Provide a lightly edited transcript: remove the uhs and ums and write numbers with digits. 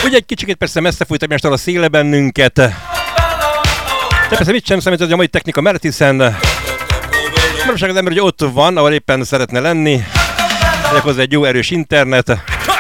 Ugye egy kicsit persze messze fújt egymástól a széle bennünket. De persze mit sem számít, hogy a mai technika mellett, hiszen manapság az ember ugye ott van, ahol éppen szeretne lenni. Legyen hozzá egy jó erős internet.